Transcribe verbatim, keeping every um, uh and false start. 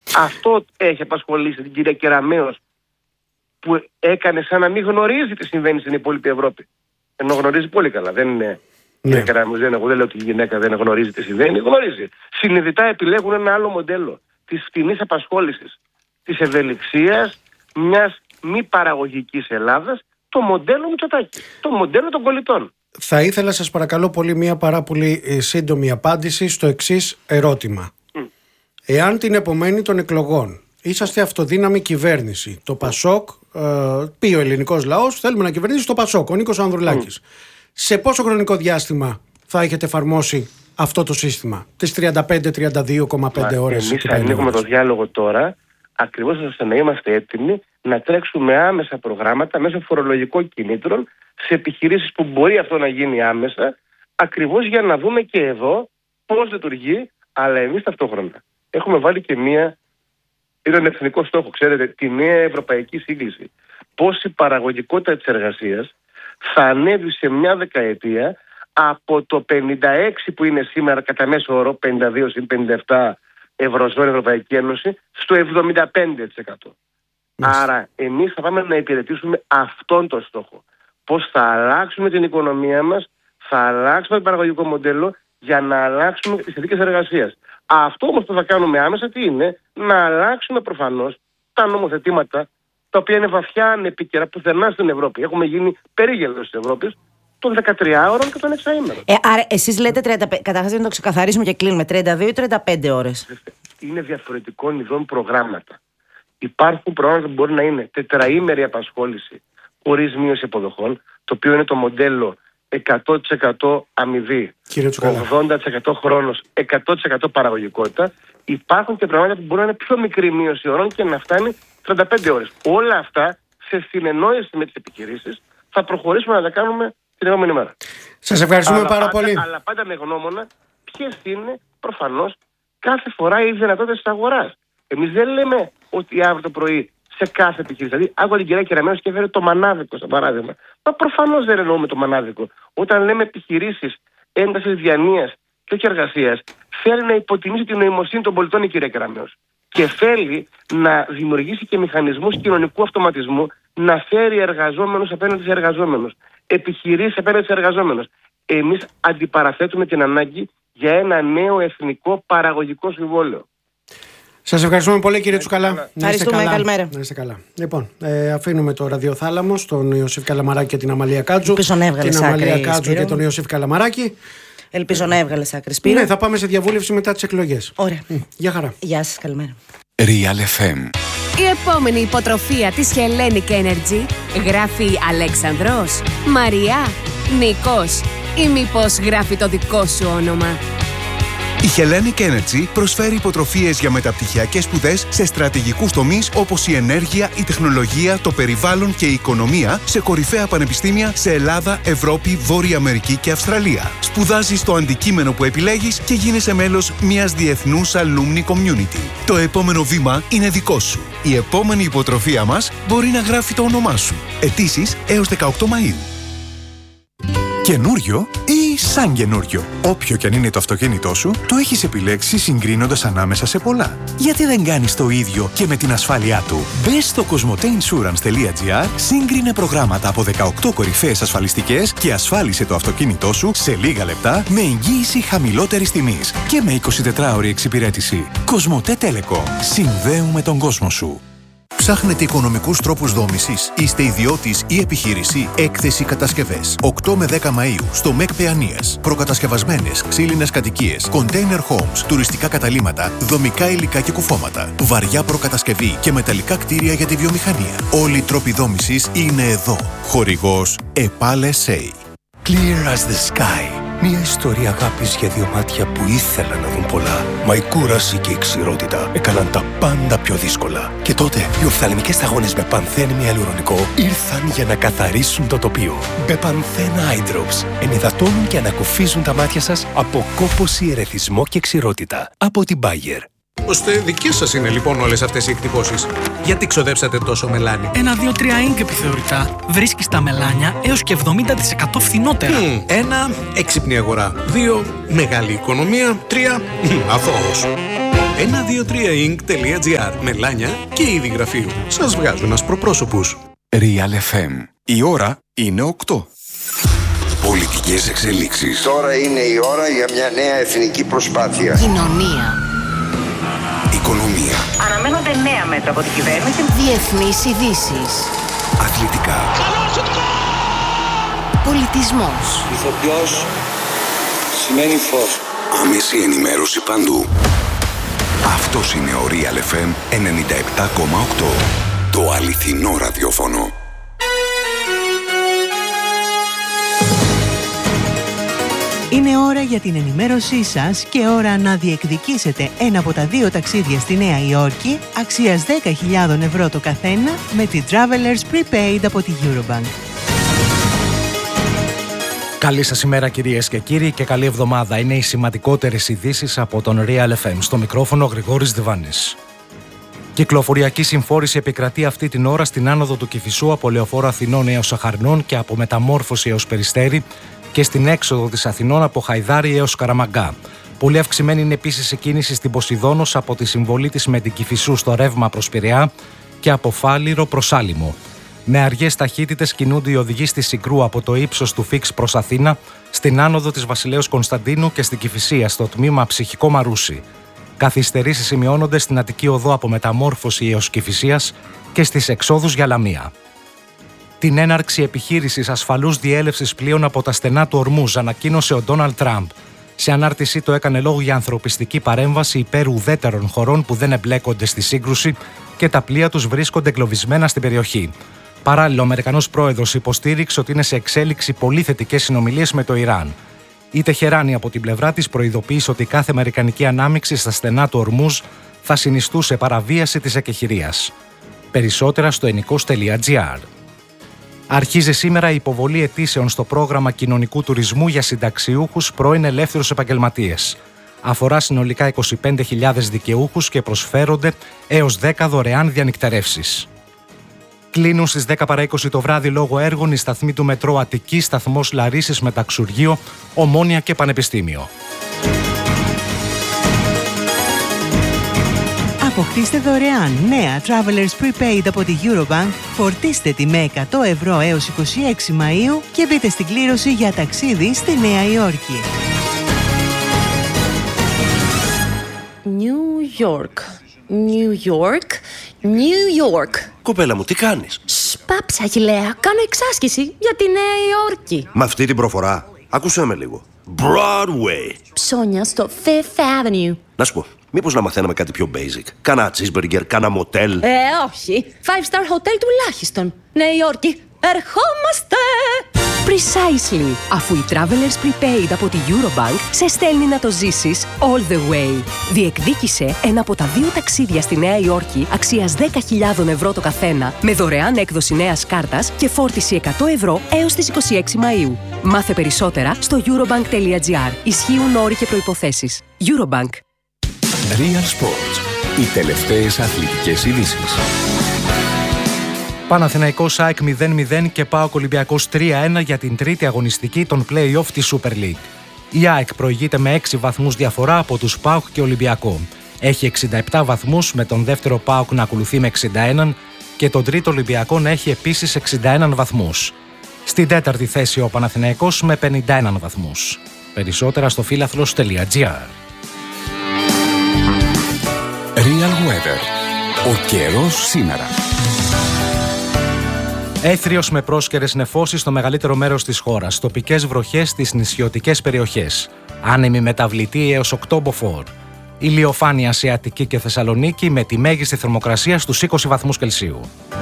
Αυτό έχει απασχολήσει την κυρία Κεραμέως, που έκανε σαν να μην γνωρίζει τι συμβαίνει στην υπόλοιπη Ευρώπη. Ενώ γνωρίζει πολύ καλά. Δεν είναι. Ναι. Κυρία Κεραμέως, δεν, εγώ δεν λέω ότι η γυναίκα δεν γνωρίζει τι συμβαίνει. Γνωρίζει. Συνειδητά επιλέγουν ένα άλλο μοντέλο της φτηνής απασχόλησης, της ευελιξίας μιας μη παραγωγικής Ελλάδας, το μοντέλο Μητσοτάκη, το μοντέλο των κολλητών. Θα ήθελα, σας παρακαλώ πολύ, μια πάρα πολύ σύντομη απάντηση στο εξής ερώτημα. Mm. Εάν την επομένη των εκλογών είσαστε αυτοδύναμη κυβέρνηση, το Πασόκ, ε, πει ο ελληνικός λαός, θέλουμε να κυβερνήσει το Πασόκ, ο Νίκος Ανδρουλάκης. Mm. Σε πόσο χρονικό διάστημα θα έχετε εφαρμόσει αυτό το σύστημα, τις τριάντα πέντε με τριάντα δύο κόμμα πέντε ώρες? Εμείς ανοίγουμε το διάλογο τώρα, ακριβώς ώστε να είμαστε έτοιμοι να τρέξουμε άμεσα προγράμματα μέσω φορολογικών κινήτρων σε επιχειρήσεις που μπορεί αυτό να γίνει άμεσα, ακριβώς για να δούμε και εδώ πώς λειτουργεί, αλλά εμείς ταυτόχρονα έχουμε βάλει και μία, έναν εθνικό στόχο, ξέρετε, τη νέα ευρωπαϊκή σύγκληση. Πώς η παραγωγικότητα της εργασίας θα ανέβει σε μια δεκαετία από το πενήντα έξι που είναι σήμερα κατά μέσο όρο, πενήντα δύο συν πενήντα επτά Ευρωζώνη Ευρωπαϊκή Ένωση, στο εβδομήντα πέντε τοις εκατό. Άρα εμείς θα πάμε να υπηρετήσουμε αυτόν τον στόχο. Πώς θα αλλάξουμε την οικονομία μας, θα αλλάξουμε το παραγωγικό μοντέλο για να αλλάξουμε τις συνθήκες εργασίας. Αυτό όμως που θα κάνουμε άμεσα τι είναι? Να αλλάξουμε προφανώς τα νομοθετήματα τα οποία είναι βαθιά ανεπίκαιρα πουθενά στην Ευρώπη. Έχουμε γίνει περίγελος της Ευρώπης των δεκατριάωρων και των εξαήμερων. Ε, άρα εσείς λέτε τριάντα πέντε, καταρχάς να το ξεκαθαρίσουμε και κλείνουμε, τριάντα δύο ή τριάντα πέντε ώρες? Είναι διαφορετικών ειδών προγράμματα. Υπάρχουν προγράμματα που μπορεί να είναι τετραήμερη απασχόληση χωρίς μείωση αποδοχών, το οποίο είναι το μοντέλο εκατό τοις εκατό αμοιβή, ογδόντα τοις εκατό χρόνος, εκατό τοις εκατό παραγωγικότητα. Υπάρχουν και προγράμματα που μπορεί να είναι πιο μικρή μείωση ώρων και να φτάνει τριάντα πέντε ώρες. Όλα αυτά σε συνεννόηση με τις επιχειρήσεις θα προχωρήσουμε να τα κάνουμε την επόμενη μέρα. Σας ευχαριστούμε αλλά πάρα πάντα, πολύ. Αλλά πάντα με γνώμονα ποιες είναι προφανώς κάθε φορά οι δυνατότητες της αγοράς. Εμείς δεν λέμε ότι αύριο το πρωί σε κάθε επιχείρηση. Δηλαδή, άκουγα την κυρία Κεραμέως και έφερε το μανάδικο, σαν παράδειγμα. Μα προφανώς δεν εννοούμε το μανάδικο. Όταν λέμε επιχειρήσεις έντασης διανοίας και όχι εργασίας, θέλει να υποτιμήσει την νοημοσύνη των πολιτών η κυρία Κεραμέως. Και θέλει να δημιουργήσει και μηχανισμούς κοινωνικού αυτοματισμού, να φέρει εργαζόμενους απέναντι σε εργαζόμενους, επιχειρήσεις απέναντι σε εργαζόμενους. Εμείς αντιπαραθέτουμε την ανάγκη για ένα νέο εθνικό παραγωγικό συμβόλαιο. Σας ευχαριστούμε πολύ, κύριε Τσουκαλά. Ευχαριστούμε, καλημέρα. Να είστε καλά. Λοιπόν, ε, αφήνουμε το ραδιοθάλαμο στον Ιωσήφ Καλαμαράκη και την Αμαλία Κάτζου. Ελπίζω να έβγαλες την Αμαλία άκρη, Κάτζου Σπύρο. και τον Ιωσήφ Καλαμαράκη. Ελπίζω να έβγαλες άκρη, Σπύρο. Ναι, θα πάμε σε διαβούλευση μετά τις εκλογές. Ωραία. Mm, γεια χαρά. Γεια σας, καλημέρα. Real εφ εμ. Η επόμενη υποτροφία της Hellenic Energy γράφει Αλέξανδρος, Μαριά, Νικός ή μήπως γράφει το δικό σου όνομα? Η Hellenic Energy προσφέρει υποτροφίες για μεταπτυχιακές σπουδές σε στρατηγικούς τομείς όπως η ενέργεια, η τεχνολογία, το περιβάλλον και η οικονομία σε κορυφαία πανεπιστήμια σε Ελλάδα, Ευρώπη, Βόρεια Αμερική και Αυστραλία. Σπουδάζεις το αντικείμενο που επιλέγεις και γίνεσαι μέλος μιας διεθνούς alumni community. Το επόμενο βήμα είναι δικό σου. Η επόμενη υποτροφία μας μπορεί να γράφει το όνομά σου. Αιτήσεις έως δεκαοκτώ Μαΐου. Καινούριο ή σαν καινούριο? Όποιο και αν είναι το αυτοκίνητό σου, το έχεις επιλέξει συγκρίνοντας ανάμεσα σε πολλά. Γιατί δεν κάνεις το ίδιο και με την ασφάλειά του? Μπες στο κοσμοτέινσουρανς τελεία τζι άρ, σύγκρινε προγράμματα από δεκαοκτώ κορυφαίες ασφαλιστικές και ασφάλισε το αυτοκίνητό σου σε λίγα λεπτά με εγγύηση χαμηλότερης τιμής και με εικοσιτετράωρη εξυπηρέτηση. Κοσμοτέ Telecom. Συνδέουμε τον κόσμο σου. Ψάχνετε οικονομικούς τρόπους δόμησης? Είστε ιδιώτης ή επιχείρηση? Έκθεση κατασκευές. οκτώ με δέκα Μαΐου στο ΜΕΚ Παιανίας. Προκατασκευασμένες ξύλινες κατοικίες, container homes, τουριστικά καταλύματα, δομικά υλικά και κουφώματα, βαριά προκατασκευή και μεταλλικά κτίρια για τη βιομηχανία. Όλοι οι τρόποι δόμησης είναι εδώ. Χορηγός ΕΠΑΛ ες έι. Clear as the sky. Μια ιστορία αγάπης για δύο μάτια που ήθελαν να δουν πολλά. Μα η κούραση και η ξηρότητα έκαναν τα πάντα πιο δύσκολα. Και τότε οι οφθαλμικές σταγόνες με πανθένη ιαλουρονικό ήρθαν για να καθαρίσουν το τοπίο. Μπεπανθένα Eye Drops ενυδατώνουν και ανακουφίζουν τα μάτια σας από κόπωση, ερεθισμό και ξηρότητα. Από την Bayer. Ώστε δικές σας είναι λοιπόν όλες αυτές οι εκτυπώσεις. Γιατί ξοδέψατε τόσο μελάνι? Ένα, δύο, τρία ink επιθεωρητά. Βρίσκεις τα μελάνια έως και εβδομήντα τοις εκατό φθηνότερα. Mm, ένα, έξυπνη αγορά. Δύο, μεγάλη οικονομία. Τρία, αθώος. ένα δύο τρία ινκ τελεία τζι άρ. Μελάνια και είδη γραφείου. Σας βγάζουν ασπροπρόσωπους. Real εφ εμ. Η ώρα είναι οκτώ. Πολιτικές εξελίξεις. Τώρα είναι η ώρα για μια νέα εθνική προσπάθεια. Κοινωνία. Οικονομία. Αναμένονται νέα μέτρα από την κυβέρνηση. Διεθνείς ειδήσεις. Αθλητικά. Πολιτισμός. Ηθοποιός σημαίνει φως. Άμεση ενημέρωση παντού. Αυτός είναι ο Real εφ εμ ενενήντα επτά κόμμα οκτώ. Το αληθινό ραδιόφωνο. Είναι ώρα για την ενημέρωσή σας και ώρα να διεκδικήσετε ένα από τα δύο ταξίδια στη Νέα Υόρκη αξίας δέκα χιλιάδες ευρώ το καθένα με τη Travelers Prepaid από τη Eurobank. Καλή σας ημέρα κυρίες και κύριοι και καλή εβδομάδα. Είναι οι σημαντικότερες ειδήσεις από τον Real εφ εμ. Στο μικρόφωνο Γρηγόρης Διβάνης. Κυκλοφοριακή συμφόρηση επικρατεί αυτή την ώρα στην άνοδο του Κηφισού από Λεωφόρο Αθηνών έως Αχαρνών και από Μεταμόρφωση έως Περιστέρι και στην έξοδο της Αθηνών από Χαϊδάρι έως Καραμαγκά. Πολύ αυξημένη είναι επίσης η κίνηση στην Ποσειδώνος από τη συμβολή της με την Κηφισού στο ρεύμα προς Πειραιά και από Φάληρο προς Άλυμο. Με αργές ταχύτητες κινούνται οι οδηγοί στη Συγκρού από το ύψος του Φίξ προς Αθήνα, στην άνοδο της Βασιλέως Κωνσταντίνου και στην Κηφισία στο τμήμα Ψυχικό Μαρούσι. Καθυστερήσεις σημειώνονται στην Αττική Οδό από Μεταμόρφωση έως Κηφισίας και στις εξόδους για Λαμία. Την έναρξη επιχείρησης ασφαλούς διέλευσης πλοίων από τα στενά του Ορμούζ ανακοίνωσε ο Ντόναλντ Τραμπ. Σε ανάρτησή του έκανε λόγο για ανθρωπιστική παρέμβαση υπέρ ουδέτερων χωρών που δεν εμπλέκονται στη σύγκρουση και τα πλοία τους βρίσκονται εγκλωβισμένα στην περιοχή. Παράλληλα, ο Αμερικανός πρόεδρος υποστήριξε ότι είναι σε εξέλιξη πολύ θετικές συνομιλίες με το Ιράν. Η Τεχεράνη από την πλευρά της προειδοποίησε ότι κάθε αμερικανική ανάμειξη στα στενά του Ορμούζ θα συνιστούσε παραβίαση της εκεχηρίας. Περισσότερα στο ενικός τελεία τζι άρ. Αρχίζει σήμερα η υποβολή αιτήσεων στο πρόγραμμα κοινωνικού τουρισμού για συνταξιούχους πρώην ελεύθερους επαγγελματίες. Αφορά συνολικά είκοσι πέντε χιλιάδες δικαιούχους και προσφέρονται έως δέκα δωρεάν διανυκτερεύσεις. Κλείνουν στις δέκα παρά είκοσι το βράδυ λόγω έργων οι σταθμοί του Μετρό Αττική, σταθμός Λαρίσης με ταξουργείο, Ομόνια και Πανεπιστήμιο. Αποκτήστε δωρεάν νέα Travelers Prepaid από τη Eurobank, φορτίστε τη με εκατό ευρώ έως είκοσι έξι Μαΐου και μπείτε στην κλήρωση για ταξίδι στη Νέα Υόρκη. New York, New York, New York. Κοπέλα μου, τι κάνεις? Σπάψα, Αγιλέα, κάνω εξάσκηση για τη Νέα Υόρκη. Με αυτή την προφορά, άκουσέ με λίγο. Broadway. Ψώνια στο Fifth Avenue. Να σου πω, μήπως να μαθαίναμε κάτι πιο basic? Κάνα cheeseburger, κάνα μοτέλ. Ε, όχι. Five star hotel τουλάχιστον. Νέα Υόρκη, ερχόμαστε! Precisely. Αφού η Travelers Prepaid από τη Eurobank σε στέλνει να το ζήσεις all the way. Διεκδίκησε ένα από τα δύο ταξίδια στη Νέα Υόρκη αξίας δέκα χιλιάδες ευρώ το καθένα με δωρεάν έκδοση νέας κάρτας και φόρτιση εκατό ευρώ έως τις είκοσι έξι Μαΐου. Μάθε περισσότερα στο eurobank τελεία τζι άρ. Ισχύουν όροι και προϋποθέσεις. Eurobank. Real Sports. Οι τελευταίες αθλητικές ειδήσεις. Παναθηναϊκός ΑΕΚ μηδέν μηδέν και ΠΑΟΚ Ολυμπιακός τρία ένα για την τρίτη αγωνιστική των play-off της Super League. Η ΑΕΚ προηγείται με έξι βαθμούς διαφορά από τους ΠΑΟΚ και Ολυμπιακό. Έχει εξήντα επτά βαθμούς, με τον δεύτερο ΠΑΟΚ να ακολουθεί με εξήντα ένα και τον τρίτο Ολυμπιακό να έχει επίσης εξήντα ένα βαθμούς. Στην τέταρτη θέση ο Παναθηναϊκός με πενήντα ένα βαθμούς. Περισσότερα στο φίλαθλος τελεία τζι άρ. Real Weather. Ο καιρός σήμερα. Έθριος με πρόσκαιρες νεφώσεις στο μεγαλύτερο μέρος της χώρας. Τοπικές βροχές στις νησιωτικές περιοχές. Άνεμη μεταβλητή έως οκτώ μποφόρ. Ηλιοφάνεια σε Αττική και Θεσσαλονίκη με τη μέγιστη θερμοκρασία στους είκοσι βαθμούς Κελσίου.